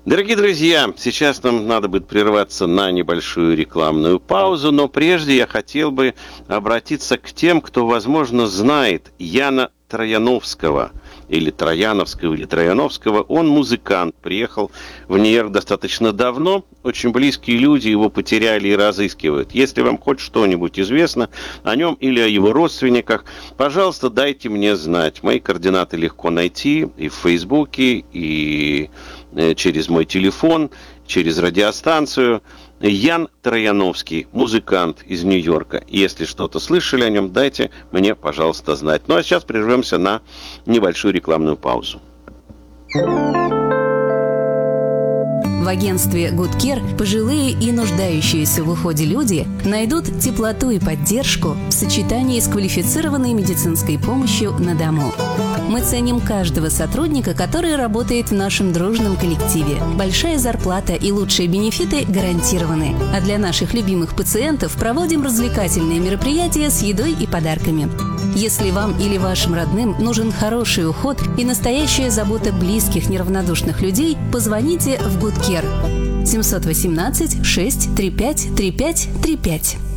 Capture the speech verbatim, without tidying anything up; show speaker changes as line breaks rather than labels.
Дорогие друзья, сейчас нам надо будет прерваться на небольшую рекламную паузу, но прежде я хотел бы обратиться к тем, кто, возможно, знает Яна Трояновского, или Трояновского, или Трояновского. Он музыкант, приехал в Нью-Йорк достаточно давно. Очень близкие люди его потеряли и разыскивают. Если вам хоть что-нибудь известно о нем или о его родственниках, пожалуйста, дайте мне знать. Мои координаты легко найти и в Фейсбуке, и через мой телефон, через радиостанцию. Ян Трояновский, музыкант из Нью-Йорка. Если что-то слышали о нем, дайте мне, пожалуйста, знать. Ну а сейчас прервемся на небольшую рекламную паузу.
В агентстве Good Care пожилые и нуждающиеся в уходе люди найдут теплоту и поддержку в сочетании с квалифицированной медицинской помощью на дому. Мы ценим каждого сотрудника, который работает в нашем дружном коллективе. Большая зарплата и лучшие бенефиты гарантированы. А для наших любимых пациентов проводим развлекательные мероприятия с едой и подарками. Если вам или вашим родным нужен хороший уход и настоящая забота близких неравнодушных людей, позвоните в Good Care семь один восемь шесть три пять три пять три пять.